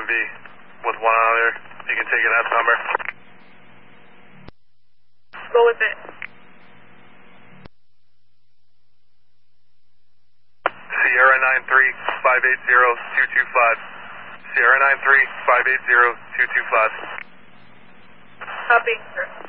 RMV with one other. You can take an S number. Go with it. Sierra 93-580-225. Sierra 93-580-225. Copy, sir.